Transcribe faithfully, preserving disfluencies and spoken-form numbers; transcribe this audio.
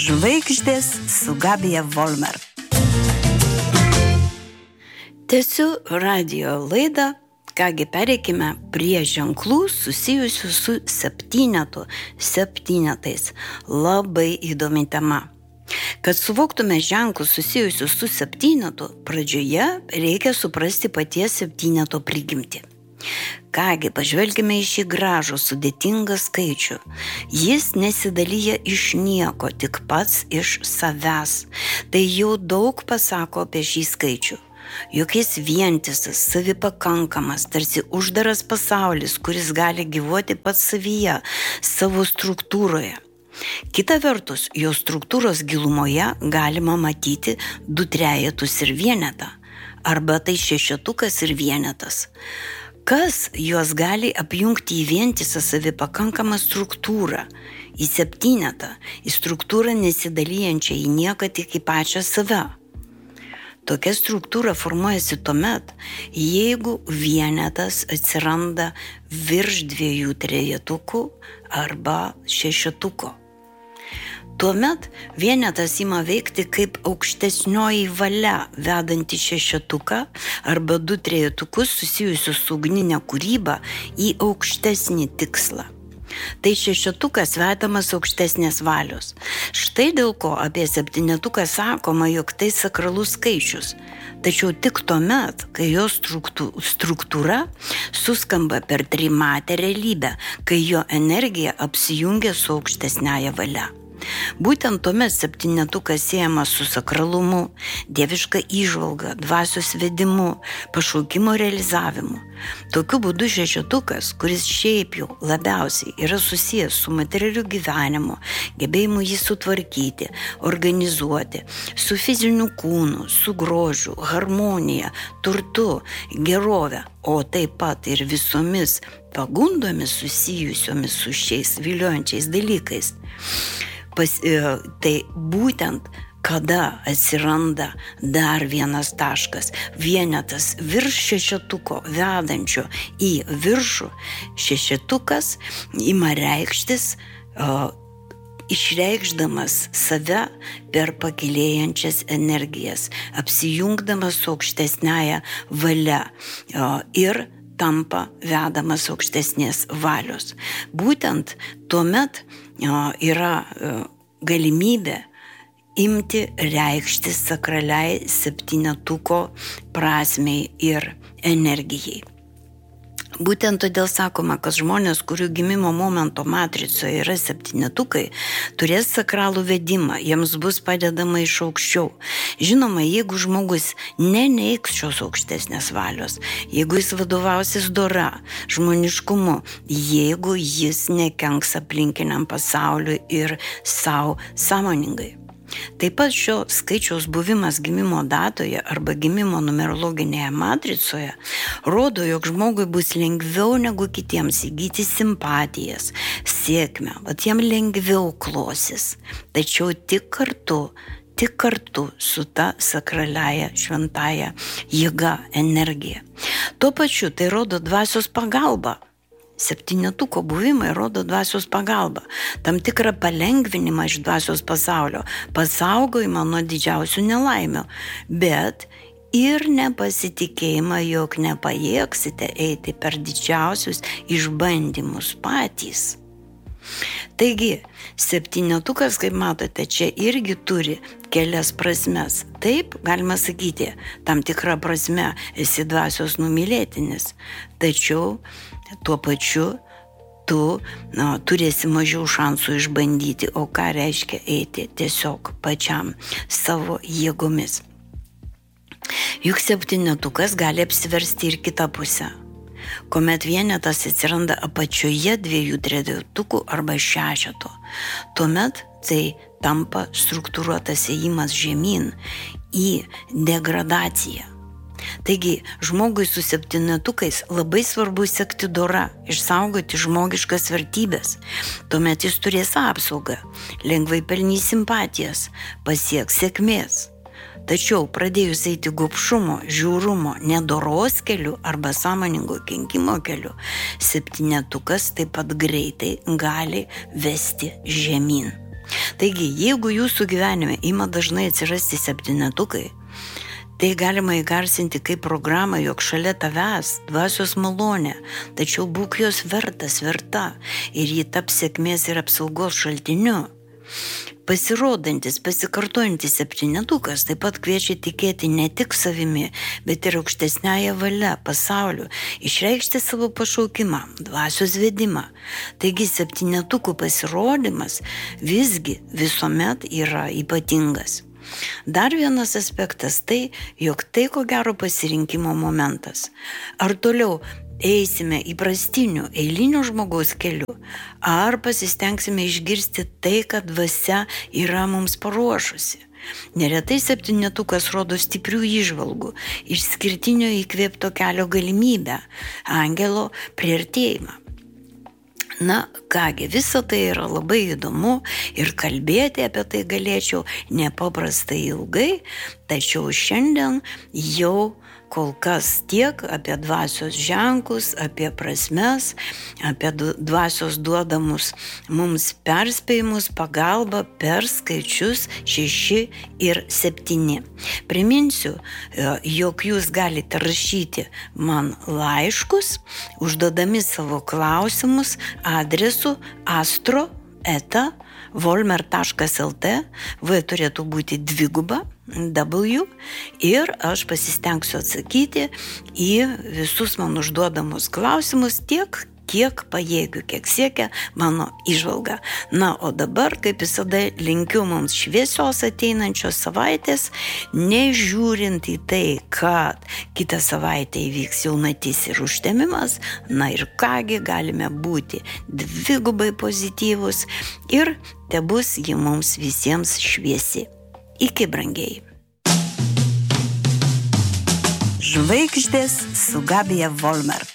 Žvaigždės su Gabija Volmer. Tęsiu radio laidą, kągi pereikime prie ženklų susijusių su septynetu, septynetais. Labai įdomi tema. Kad suvoktume ženklus susijusius su septynetu, pradžioje reikia suprasti paties septyneto prigimtį. Kągi, pažvelgime į šį gražų, sudėtingą skaičių. Jis nesidalyja iš nieko, tik pats iš savęs. Tai jau daug pasako apie šį skaičių. Juk jis vientisas, savipakankamas, tarsi uždaras pasaulis, kuris gali gyvuoti pats savyje, savo struktūroje. Kita vertus, jo struktūros gilumoje galima matyti du trejetus ir vienetą, arba tai šešetukas ir vienetas. Kas juos gali apjungti į vientisą savipakankamą struktūrą, į septynetą, į struktūrą nesidalyjančią į nieką, tik į pačią save? Tokia struktūra formuojasi tuomet, jeigu vienetas atsiranda virš dviejų trejetukų arba šešetuko. Tuomet vienetas ima veikti kaip aukštesnioji valia, vedanti šešetuką arba du trejetukus susijusius su ugnine kūryba į aukštesnį tikslą. Tai šešetukas vedamas aukštesnės valios. Štai dėl ko apie septynetuką sakoma, jog tai sakralus skaičius. Tačiau tik tuomet, kai jo struktūra suskamba per trimatę realybę, kai jo energija apsijungia su aukštesnėje valia. Būtent tuomet septynetukas siejamas su sakralumu, dieviška įžvalga, dvasios vedimu, pašaukimo realizavimu. Tokiu būdu šešetukas, kuris šiaip jau labiausiai yra susijęs su materialiu gyvenimu, gebėjimu jį sutvarkyti, organizuoti, su fiziniu kūnu, su grožiu, harmonija, turtu, gerove, o taip pat ir visomis pagundomis susijusiomis su šiais viliojančiais dalykais. Pas, tai būtent kada atsiranda dar vienas taškas, vienetas virš šešetuko vedančio į viršų, šešetukas ima reikštis, o, išreikšdamas save per pakilėjančias energijas, apsijungdamas su aukštesnėje valia o, ir tampa vedamas aukštesnės valios. Būtent tuomet yra galimybė imti reikšti sakraliai septynetuko prasmei ir energijai. Būtent todėl sakoma, kad žmonės, kurių gimimo momento matricoje yra septynetukai, turės sakralų vedimą, jiems bus padedama iš aukščiau. Žinoma, jeigu žmogus neneigs šios aukštesnės valios, jeigu jis vadovausis dora, žmoniškumu, jeigu jis nekenks aplinkiniam pasauliui ir savo sąmoningai. Taip pat šio skaičiaus buvimas gimimo datoje arba gimimo numerologinėje matricoje rodo, jog žmogui bus lengviau negu kitiems įgyti simpatijas, sėkmę, vat jam lengviau klosis, tačiau tik kartu, tik kartu su ta sakraliaja šventąja jėga, energija. Tuo pačiu tai rodo dvasios pagalbą. Septynetuko buvimai rodo dvasios pagalbą, tam tikrą palengvinimą iš dvasios pasaulio, pasaugojimą nuo didžiausių nelaimių, bet ir nepasitikėjimą, jog nepajėgsite eiti per didžiausius išbandymus patys. Taigi, septynetukas, kaip matote, čia irgi turi kelias prasmes. Taip, galima sakyti, tam tikrą prasme esi dvasios numylėtinis, tačiau tuo pačiu tu na, turėsi mažiau šansų išbandyti, o ką reiškia eiti tiesiog pačiam savo jėgomis. Juk septynetukas gali apsiversti ir kitą pusę, kuomet vienetas atsiranda apačioje dviejų trejetukų arba šešeto. Tuomet tai tampa struktūruotas ėjimas žemyn į degradaciją. Taigi, žmogui su septynetukais labai svarbu sekti dora, išsaugoti žmogiškas vertybės. Tuomet jis turės apsaugą, lengvai pelnys simpatijas, pasieks sėkmės. Tačiau pradėjus eiti gobšumo, žiaurumo, nedoros keliu arba sąmoningo kenkimo keliu, septynetukas taip pat greitai gali vesti žemyn. Taigi, jeigu jūsų gyvenime ima dažnai atsirasti septynetukai, tai galima įgarsinti kaip programą, jog šalia tavęs dvasios malonė, tačiau būk jos vertas, verta ir ji taps sėkmės ir apsaugos šaltiniu. Pasirodantis, pasikartojantis septynetukas taip pat kviečia tikėti ne tik savimi, bet ir aukštesniąją valią, pasauliu, išreikšti savo pašaukimą, dvasios vedimą. Taigi septynetukų pasirodymas visgi visuomet yra ypatingas. Dar vienas aspektas tai, jog tai ko gero pasirinkimo momentas. Ar toliau eisime įprastiniu, eilinio žmogaus keliu, ar pasistengsime išgirsti tai, kad dvasia yra mums paruošusi. Neretai septynetukas rodo stiprių įžvalgų, išskirtinio įkvėpto kelio galimybę, angelo priartėjimą. Na, kągi, visa tai yra labai įdomu ir kalbėti apie tai galėčiau nepaprastai ilgai, tačiau šiandien jau kol kas tiek apie dvasios ženklus, apie prasmes, apie dvasios duodamus mums perspėjimus, pagalbą per skaičius šeši ir septyni. Priminsiu, jog jūs galite rašyti man laiškus, užduodami savo klausimus adresu astro eta volmer taškas lt, v turėtų būti dviguba, W, ir aš pasistengsiu atsakyti į visus man užduodamus klausimus tiek, kiek pajėgiu, kiek siekia mano įžvalga. Na, o dabar, kaip visada, linkiu mums šviesios ateinančios savaitės, nežiūrint į tai, kad kitą savaitę įvyks jaunatis ir užtemimas, na ir kągi galime būti dvigubai pozityvus ir tebus ji mums visiems šviesi. Iki, brangiai. Žvaigždės su Gabija Volmer.